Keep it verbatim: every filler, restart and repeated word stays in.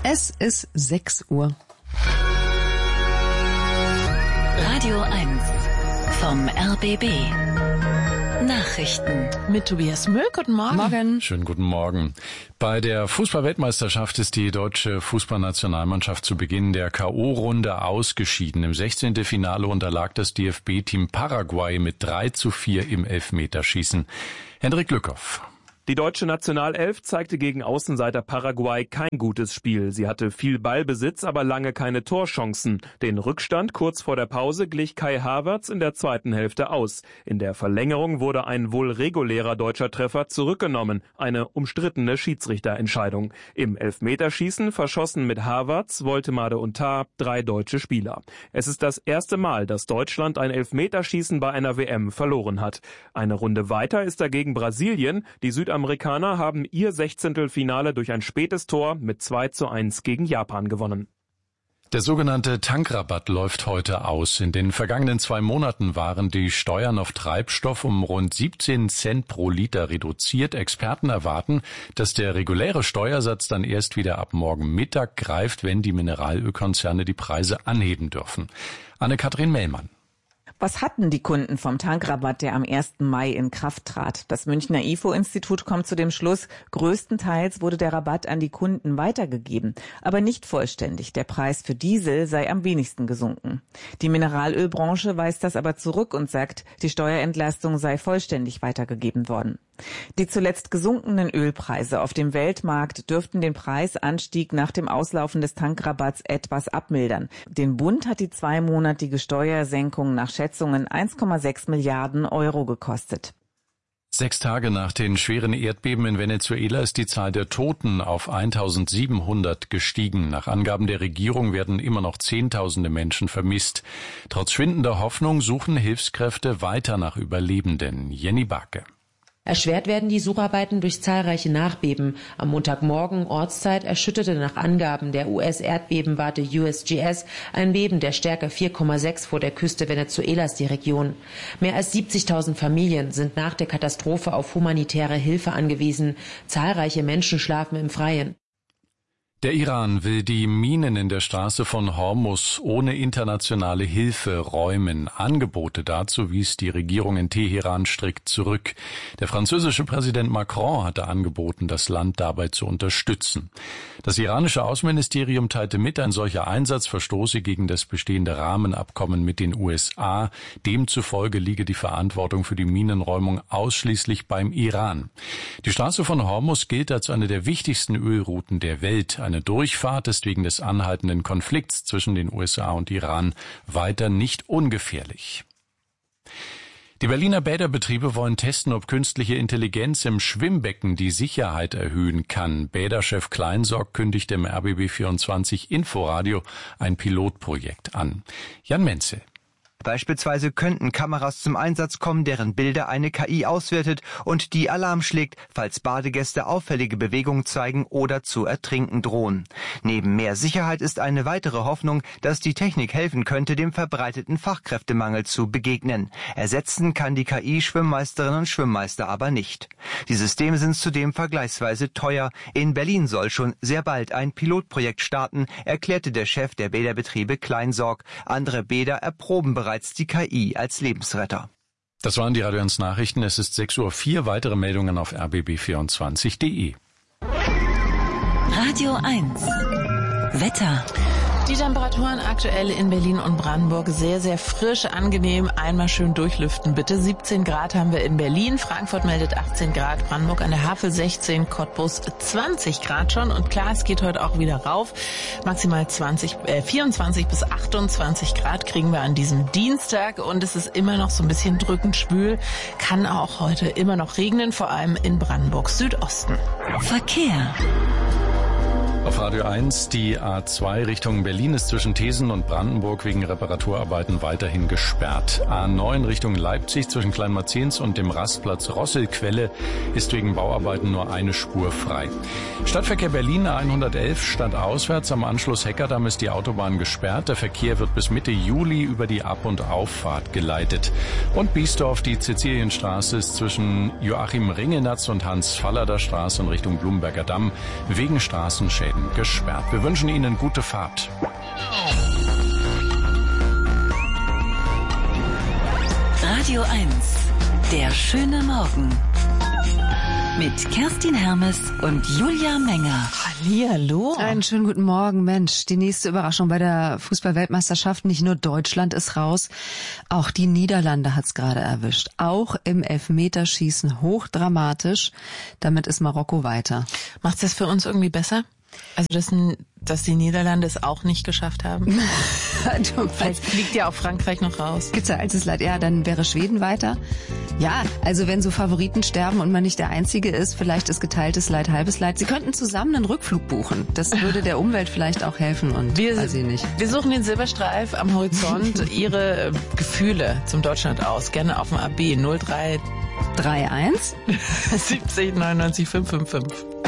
Es ist sechs Uhr. Radio eins vom R B B. Nachrichten mit Tobias Müll. Guten Morgen. Morgen. Schönen guten Morgen. Bei der Fußball-Weltmeisterschaft ist die deutsche Fußballnationalmannschaft zu Beginn der K O-Runde ausgeschieden. Im sechzehnten Finale unterlag das D F B-Team Paraguay mit drei zu vier im Elfmeterschießen. Hendrik Lückhoff. Die deutsche Nationalelf zeigte gegen Außenseiter Paraguay kein gutes Spiel. Sie hatte viel Ballbesitz, aber lange keine Torchancen. Den Rückstand kurz vor der Pause glich Kai Havertz in der zweiten Hälfte aus. In der Verlängerung wurde ein wohl regulärer deutscher Treffer zurückgenommen. Eine umstrittene Schiedsrichterentscheidung. Im Elfmeterschießen verschossen mit Havertz, Woltemade und Tah drei deutsche Spieler. Es ist das erste Mal, dass Deutschland ein Elfmeterschießen bei einer W M verloren hat. Eine Runde weiter ist dagegen Brasilien. Die Südamerikaner Amerikaner haben ihr Sechzehntelfinale durch ein spätes Tor mit zwei zu eins gegen Japan gewonnen. Der sogenannte Tankrabatt läuft heute aus. In den vergangenen zwei Monaten waren die Steuern auf Treibstoff um rund siebzehn Cent pro Liter reduziert. Experten erwarten, dass der reguläre Steuersatz dann erst wieder ab morgen Mittag greift, wenn die Mineralölkonzerne die Preise anheben dürfen. Anne-Kathrin Mellmann. Was hatten die Kunden vom Tankrabatt, der am ersten Mai in Kraft trat? Das Münchner I F O-Institut kommt zu dem Schluss, größtenteils wurde der Rabatt an die Kunden weitergegeben, aber nicht vollständig. Der Preis für Diesel sei am wenigsten gesunken. Die Mineralölbranche weist das aber zurück und sagt, die Steuerentlastung sei vollständig weitergegeben worden. Die zuletzt gesunkenen Ölpreise auf dem Weltmarkt dürften den Preisanstieg nach dem Auslaufen des Tankrabatts etwas abmildern. Den Bund hat die zweimonatige Steuersenkung nach Schätzungen eins Komma sechs Milliarden Euro gekostet. Sechs Tage nach den schweren Erdbeben in Venezuela ist die Zahl der Toten auf eintausendsiebenhundert gestiegen. Nach Angaben der Regierung werden immer noch Zehntausende Menschen vermisst. Trotz schwindender Hoffnung suchen Hilfskräfte weiter nach Überlebenden. Jenny Barke. Erschwert werden die Sucharbeiten durch zahlreiche Nachbeben. Am Montagmorgen Ortszeit erschütterte nach Angaben der U S-Erdbebenwarte U S G S ein Beben der Stärke vier Komma sechs vor der Küste Venezuelas die Region. Mehr als siebzigtausend Familien sind nach der Katastrophe auf humanitäre Hilfe angewiesen. Zahlreiche Menschen schlafen im Freien. Der Iran will die Minen in der Straße von Hormuz ohne internationale Hilfe räumen. Angebote dazu wies die Regierung in Teheran strikt zurück. Der französische Präsident Macron hatte angeboten, das Land dabei zu unterstützen. Das iranische Außenministerium teilte mit, ein solcher Einsatz verstoße gegen das bestehende Rahmenabkommen mit den U S A. Demzufolge liege die Verantwortung für die Minenräumung ausschließlich beim Iran. Die Straße von Hormuz gilt als eine der wichtigsten Ölrouten der Welt. Eine Durchfahrt ist wegen des anhaltenden Konflikts zwischen den U S A und Iran weiter nicht ungefährlich. Die Berliner Bäderbetriebe wollen testen, ob künstliche Intelligenz im Schwimmbecken die Sicherheit erhöhen kann. Bäderchef Kleinsorg kündigt im R B B vierundzwanzig Inforadio ein Pilotprojekt an. Jan Menzel. Beispielsweise könnten Kameras zum Einsatz kommen, deren Bilder eine K I auswertet und die Alarm schlägt, falls Badegäste auffällige Bewegungen zeigen oder zu ertrinken drohen. Neben mehr Sicherheit ist eine weitere Hoffnung, dass die Technik helfen könnte, dem verbreiteten Fachkräftemangel zu begegnen. Ersetzen kann die K I Schwimmmeisterinnen und Schwimmmeister aber nicht. Die Systeme sind zudem vergleichsweise teuer. In Berlin soll schon sehr bald ein Pilotprojekt starten, erklärte der Chef der Bäderbetriebe Kleinsorg. Andere Bäder erproben bereits die K I als Lebensretter. Das waren die Radio eins Nachrichten. Es ist sechs Uhr vier. Weitere Meldungen auf r b b vierundzwanzig punkt de. Radio eins Wetter. Die Temperaturen aktuell in Berlin und Brandenburg sehr, sehr frisch, angenehm. Einmal schön durchlüften, bitte. siebzehn Grad haben wir in Berlin. Frankfurt meldet achtzehn Grad. Brandenburg an der Havel sechzehn. Cottbus zwanzig Grad schon. Und klar, es geht heute auch wieder rauf. Maximal zwanzig, äh, vierundzwanzig bis achtundzwanzig Grad kriegen wir an diesem Dienstag. Und es ist immer noch so ein bisschen drückend schwül. Kann auch heute immer noch regnen, vor allem in Brandenburg Südosten. Verkehr. Auf Radio eins, die A zwei Richtung Berlin ist zwischen Thesen und Brandenburg wegen Reparaturarbeiten weiterhin gesperrt. A neun Richtung Leipzig zwischen Kleinmarzens und dem Rastplatz Rosselquelle ist wegen Bauarbeiten nur eine Spur frei. Stadtverkehr Berlin A hundertelf stadtauswärts am Anschluss Heckerdamm ist die Autobahn gesperrt. Der Verkehr wird bis Mitte Juli über die Ab- und Auffahrt geleitet. Und Biesdorf, die Cäcilienstraße ist zwischen Joachim Ringelnatz und Hans-Fallader Straße in Richtung Blumberger Damm wegen Straßenschäden Autoläden gesperrt. Wir wünschen Ihnen gute Fahrt. Radio eins, der schöne Morgen. Mit Kerstin Hermes und Julia Menger. Hallihallo. Einen schönen guten Morgen, Mensch. Die nächste Überraschung bei der Fußball-Weltmeisterschaft. Nicht nur Deutschland ist raus, auch die Niederlande hat's gerade erwischt. Auch im Elfmeterschießen hochdramatisch. Damit ist Marokko weiter. Macht's das für uns irgendwie besser? Also, dass, dass die Niederlande es auch nicht geschafft haben? Vielleicht fliegt ja auch Frankreich noch raus. Gibt's ja altes Leid. Ja, dann wäre Schweden weiter. Ja, also wenn so Favoriten sterben und man nicht der Einzige ist, vielleicht ist geteiltes Leid halbes Leid. Sie könnten zusammen einen Rückflug buchen. Das würde der Umwelt vielleicht auch helfen und wir, weiß ich nicht. Wir suchen den Silberstreif am Horizont. Ihre Gefühle zum Deutschland aus. Gerne auf dem A B null drei drei eins siebzig neunundneunzig fünf fünf fünf.